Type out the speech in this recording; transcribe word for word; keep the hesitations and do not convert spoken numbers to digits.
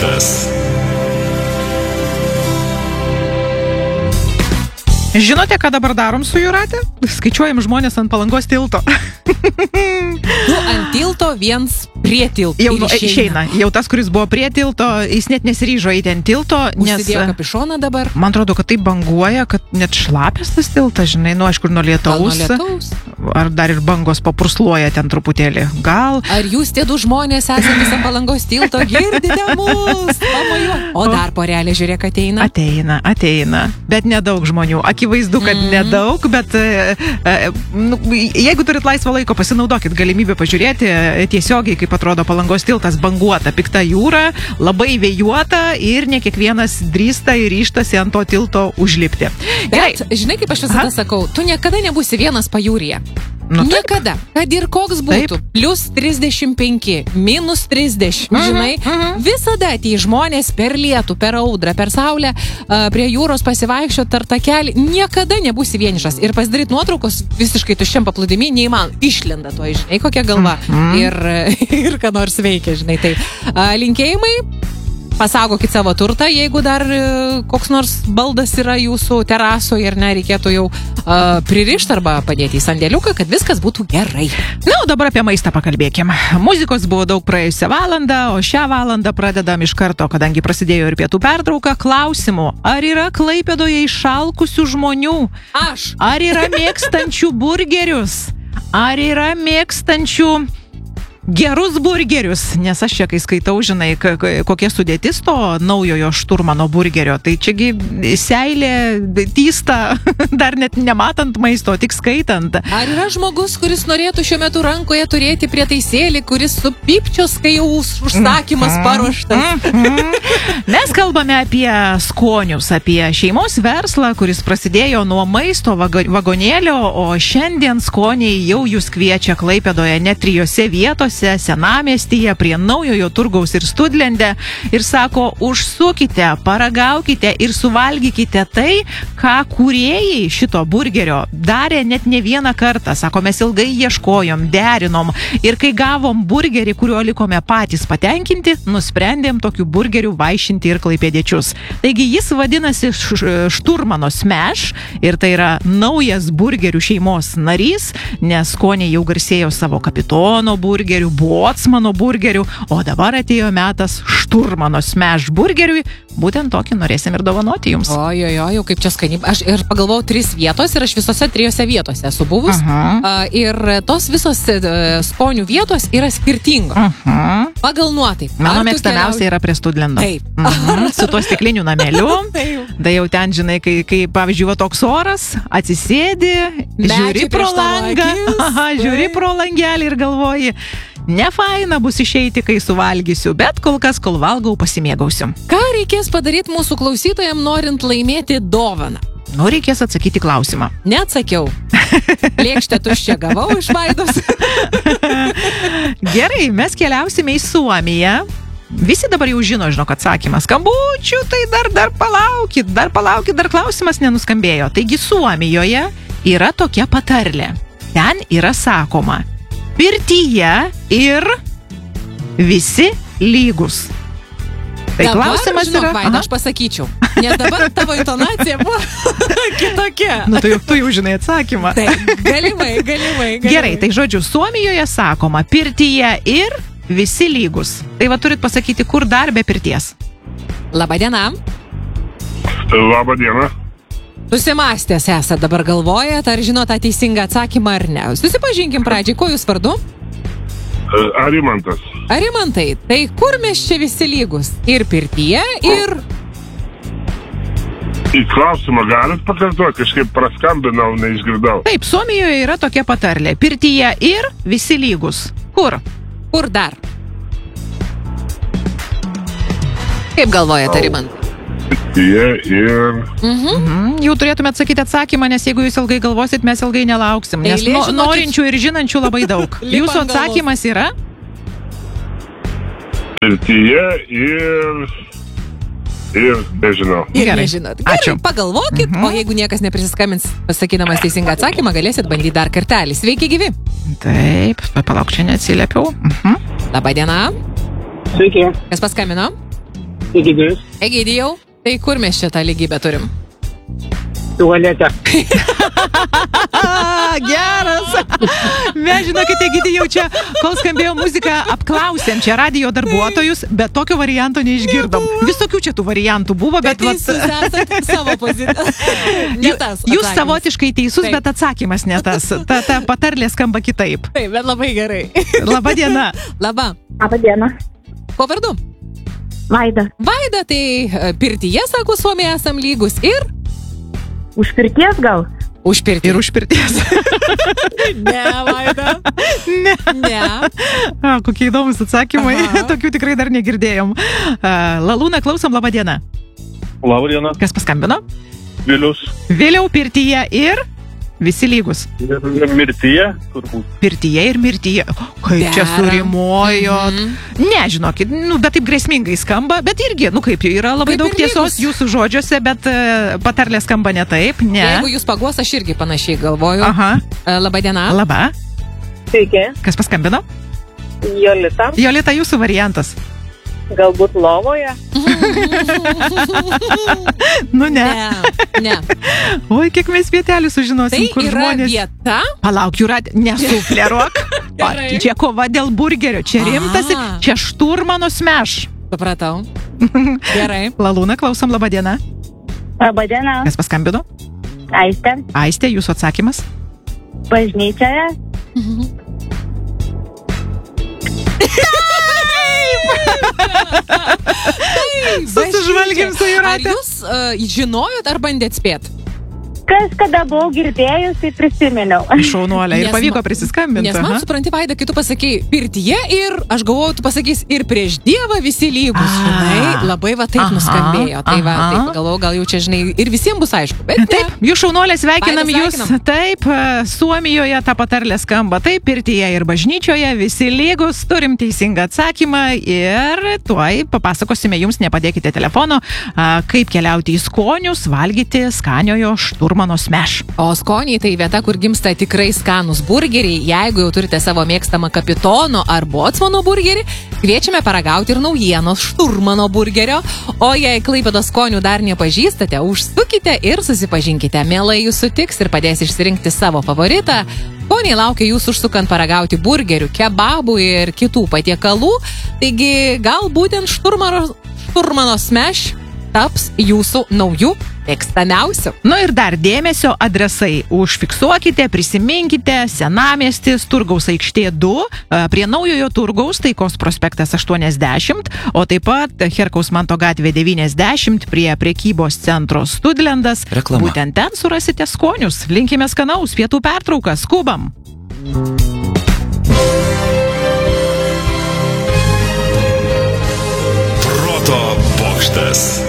Rytas. Žinote, ką dabar darom su Jūrate? Skaičiuojam žmonės ant Palangos tilto. Du ant tilto, viens prie tilto. Jau nu, išeina. Jau tas, kuris buvo prie tilto, jis net nesiryžo eiti ant tilto. Užsidėjo kapišoną dabar. Man atrodo, kad taip banguoja, kad net šlapės tas tiltas, žinai, nu aišku, nuo lietaus. Nuo lietaus. Ar dar ir bangos papursluoja ten truputėlį. Gal. Ar jūs tie du žmonės esantys ant Palangos tilto girdite mus? Pamoju. O dar porelė, žiūrėk, ateina. Ateina, ateina. Bet nedaug žmonių. Akivaizdu, kad mm. nedaug, bet e, e, nu, jeigu turit laisvą laiko, pasinaudokit galimybę pažiūrėti tiesiogiai, kaip atrodo Palangos tiltas, banguota, pikta jūra, labai vėjuota ir ne kiekvienas drįsta ir ryžtasi ant to tilto užlipti. Bet, Gerai. Žinai, kaip aš visada sakau, tu niekada nebūsi vienas pajūryje. Nu, niekada, kad ir koks būtų, taip. Plius trisdešimt penki, minus trisdešimt, uh-huh, žinai, uh-huh. Visada tie žmonės per lietų, per audrą, per saulę, uh, prie jūros pasivaikščio tar takelį, niekada nebūsi vienišas. Ir pasidaryt nuotraukos visiškai tuščiam paplūdimy neįman, išlenda to, žinai, kokia galva. Uh-huh. Ir, ir ką nors veikia, žinai. Tai uh, linkėjimai. Pasaugokit savo turtą, jeigu dar koks nors baldas yra jūsų terasoje ir nereikėtų jau uh, pririšti arba padėti į sandėliuką, kad viskas būtų gerai. Na, o dabar apie maistą pakalbėkim. Muzikos buvo daug praėjusią valandą, o šią valandą pradedam iš karto, kadangi prasidėjo ir pietų pertrauka, klausimų. Ar yra Klaipėdoje išalkusių žmonių? Aš. Ar yra mėgstančių burgerius? Ar yra mėgstančių gerus burgerius, nes aš čia, kai skaitau, žinai, kokie sudėtis to naujojo šturmano burgerio, tai čiagi seilė tysta, dar net nematant maisto, tik skaitant. Ar yra žmogus, kuris norėtų šiuo metu rankoje turėti prietaisėlį, kuris su pipčios, kai jau užsakymas paruoštas? Mes kalbame apie skonius, apie šeimos verslą, kuris prasidėjo nuo maisto vagonėlio, o šiandien skoniai jau jūs kviečia Klaipėdoje net trijose vietose, Senamiestyje, prie naujojo turgaus ir Studlende, ir sako, užsukite, paragaukite ir suvalgykite tai, ką kūrėjai šito burgerio darė net ne vieną kartą. Sako, mes ilgai ieškojom, derinom ir kai gavom burgerį, kuriuo likome patys patenkinti, nusprendėm tokiu burgeriu vaišinti ir klaipėdiečius. Taigi jis vadinasi Šturmano Smash ir tai yra naujas burgerių šeimos narys, nes skoniai jau garsėjo savo Kapitono burgerių, Botsmano burgerių, o dabar atėjo metas Šturmano Smash burgeriui. Būtent tokį norėsim ir dovanoti jums. Ojojo, jau kaip čia skaniai. Aš ir pagalvojau, tris vietos ir aš visose trijose vietose esu buvus. Uh, ir tos visos uh, skonių vietos yra skirtingos. Uh-huh. Pagal nuotaiką. Mano mėgstamiausia yra prie Studlendo. Taip. Uh-huh. Su tuo stikliniu nameliu. Taip. Da jau ten, žinai, kai, kai pavyzdžiui, va toks oras, atsisėdi, žiūri pro langą, aha, žiūri pro langelį ir galvoji, ne faina bus išeiti, kai suvalgysiu, bet kol kas, kol valgau, pasimėgausiu. Ką reikės padaryti mūsų klausytojams, norint laimėti dovaną? Nu, reikės atsakyti klausimą. Neatsakiau. Lėkštę tuščią gavau iš Vaidos. Gerai, mes keliausime į Suomiją. Visi dabar jau žino, žinok, atsakymas. Skambučių, tai dar, dar palaukit, dar palaukit, dar klausimas nenuskambėjo. Taigi Suomijoje yra tokia patarlė. Ten yra sakoma, pirtyje ir visi lygus. Tai dabar, klausimas žinok, yra... Vaida, aš pasakyčiau. Nes dabar tavo intonacija buvo kitokia. Nu, tai jau tu jau žinai atsakymą. Tai galimai, galimai, galimai. Gerai, tai žodžiu, Suomijoje sakoma, pirtyje ir visi lygus. Tai va turit pasakyti, kur dar be pirties. Labadiena. Labadiena. Susimastęs esat, dabar galvojat, ar žinot tą teisingą atsakymą ar ne. Susipažinkim pradžiai, ko jūs vardu? Arimantas. Arimantai, tai kur mes čia visi lygus? Ir pirtyje, ir... Į klausimą galit pakartoti, kažkaip praskambinau, neišgirdau. Taip, Suomijoje yra tokia patarlė. Pirtyje ir visi lygus. Kur? Kur dar? Kaip galvojate, Arimantai? Pirtyje ir... Mhm. Mhm. Jau turėtume atsakyti atsakymą, nes jeigu jūs ilgai galvosit, mes ilgai nelauksim. Nes Eilė, no, žinokit, norinčių ir žinančių labai daug. Jūsų atsakymas yra? Pirtyje ir... Ir nežinau. Ir Gerai. nežinot. Gerai, Ačiū. Pagalvokit, Mhm. o jeigu niekas neprisiskambins pasakydamas teisingą atsakymą, galėsit bandyti dar kartelį. Sveiki, gyvi. Taip, palauk, čia neatsiliepiau. Mhm. Labadiena. Sveiki. Kas paskambino? Egidijus. Egidijau, tai kur mes čia tą lygybę turim? Tualete. Geras. Mes žinokite, Egidijau, čia, kol skambėjo muzika, apklausėm čia radijo darbuotojus, bet tokio varianto neišgirdom. Visokių čia tų variantų buvo, bet... Bet jūs esate savo poziciją. Ne tas Jūs atsakymas. savotiškai teisus, Taip. bet atsakymas ne tas. Ta, ta patarlė skamba kitaip. Taip, bet labai gerai. Labą dieną. Labą. Labą dieną. Ko vardu? Vaida. Vaida, tai e, pirtyje, sako, Suomiai esam lygus ir... Už pirties gal? Už pirtį. Ir už pirties. Ne, Vaida. Ne. Ne. A, kokie įdomus atsakymai. Aha. Tokių tikrai dar negirdėjom. A, Lalūna, klausom, labą dieną. Labą dieną, Kas paskambino? Vilius. Vėliau pirtyje ir visi lygus. Ir mirtyje, turbūt. Pirtyje ir mirtyje. Kaip čia Dera. surimojot. Mhm. Ne, žinokit, nu, bet taip grėsmingai skamba, bet irgi, nu kaip jau yra labai Kaip daug ir tiesos lygus. jūsų žodžiuose, bet e, patarlė skamba ne taip, ne. Jeigu jūs paguos, aš irgi panašiai galvoju. Aha, E, Labą dieną. laba. Sveiki. Kas paskambino? Jolita. Jolita, jūsų variantas. Galbūt lovoje. Nu ne. Ne, ne. Oi, kiek mes vietelių sužinosim, Tai kur yra žmonės... vieta. Palauk, jūrat, nesufleruok. O, Gerai. čia kova dėl burgerio, čia rimtasi, Aha. čia šturmano smeš. Supratau. Gerai. Lalūna, klausom, laba diena. Labą dieną. Kas paskambino? Aistė. Aistė, jūsų atsakymas? Bažnyčioje. Susižvalgėm su Ar Jūrate. jūs uh, žinojot ar bandėt spėt? Kas kada buvau girdėjus, tai prisiminiau. Šaunuolė. Ir Nes pavyko ma- prisiskambinti. Nes man, aha. supranti, Vaida, kai tu pasakei pirtyje ir aš galvoju, tu pasakys ir prieš Dievą visi lygus. A. Žinai, labai va taip Aha, nuskambėjo. Tai va, aha. taip pagalvojau, gal jau čia, žinai, ir visiems bus aišku. Bet Taip, jūs šaunuolė, sveikinam Vaida, jūs. sveikinam. Taip, e, Suomijoje ta patarlė skamba. Taip, pirtyje ir bažnyčioje visi lygus, turim teisingą atsakymą ir tuoj papasakosime jums, nepadėkite telefono, a, kaip keliauti į skonius, valgyti skaniojo šturmano smeš. O skoniai tai vieta, kur gimsta tikrai skanus burgeriai. Jeigu jau turite savo mėgstamą kapitono ar bocmano burgerį, kviečiame paragauti ir naujienos šturmano burgerio. O jei Klaipėdos skonių dar nepažįstate, užsukite ir susipažinkite. Mielai jūs sutiks ir padės išsirinkti savo favoritą. Skoniai laukia jūsų užsukant paragauti burgerių, kebabų ir kitų patiekalų. Taigi gal būtent šturmano, šturmano smeš taps jūsų naujų mėgstamiausių. Nu ir dar dėmesio adresai. Užfiksuokite, prisiminkite, Senamiestis, Turgaus aikštė du, a, prie naujojo Turgaus, Taikos prospektas aštuoniasdešimt, o taip pat Herkaus Manto gatvė devyniasdešimt prie prekybos centro Studlendas. Reklama. Būtent ten surasite skonius. Linkime skanaus, pietų pertrauką, skubam. Proto bokštas.